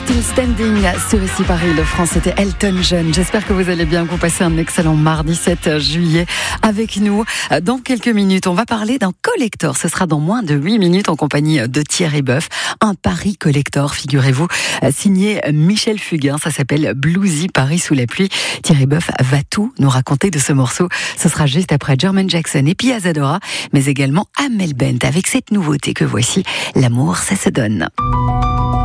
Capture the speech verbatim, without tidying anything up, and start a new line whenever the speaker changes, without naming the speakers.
Still Standing sur Ici Paris, le France, c'était Elton John. J'espère que vous allez bien, que vous passez un excellent mardi sept juillet avec nous. Dans quelques minutes, on va parler d'un collector. Ce sera dans moins de huit minutes en compagnie de Thierry Boeuf. Un Paris collector, figurez-vous, signé Michel Fugain. Ça s'appelle Bluesy Paris sous la pluie. Thierry Boeuf va tout nous raconter de ce morceau. Ce sera juste après Jermaine Jackson et Pia Zadora, mais également Amel Bent avec cette nouveauté que voici, L'amour, ça se donne.